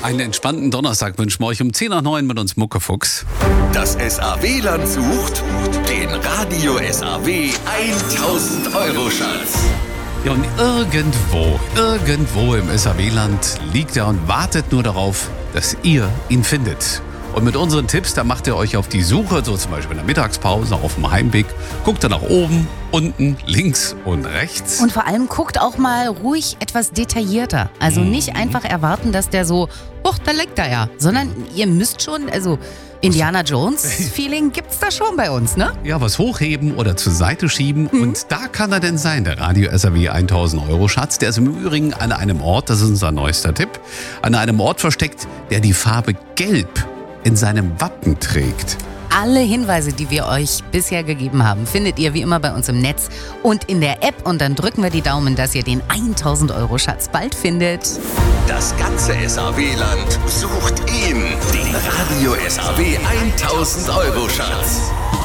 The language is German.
Einen entspannten Donnerstag wünschen wir euch um 10:09 mit uns Muckefuchs. Das SAW-Land sucht den Radio SAW 1000-Euro-Schatz. Ja, und irgendwo im SAW-Land liegt er und wartet nur darauf, dass ihr ihn findet. Und mit unseren Tipps, da macht ihr euch auf die Suche, so zum Beispiel in der Mittagspause, auf dem Heimweg. Guckt dann nach oben, unten, links und rechts. Und vor allem guckt auch mal ruhig etwas detaillierter. Also nicht einfach erwarten, dass der so, da liegt er ja. Sondern ihr müsst schon, also Indiana Jones-Feeling gibt's da schon bei uns, ne? Ja, was hochheben oder zur Seite schieben. Und da kann er denn sein, der Radio SAW 1000-Euro-Schatz. Der ist im Übrigen an einem Ort, das ist unser neuester Tipp, an einem Ort versteckt, der die Farbe Gelb in seinem Wappen trägt. Alle Hinweise, die wir euch bisher gegeben haben, findet ihr wie immer bei uns im Netz und in der App. Und dann drücken wir die Daumen, dass ihr den 1000-Euro-Schatz bald findet. Das ganze SAW-Land sucht ihn, den Radio SAW 1000-Euro-Schatz.